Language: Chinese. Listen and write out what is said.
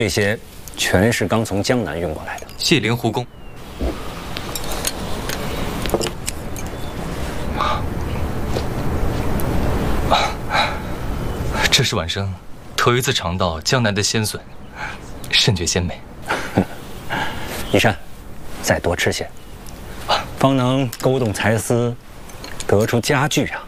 这些全是刚从江南运过来的。 谢灵狐公。这是晚生头一次尝到江南的鲜笋，甚觉鲜美。 一善，再多吃些，方能勾动才思，得出佳句啊。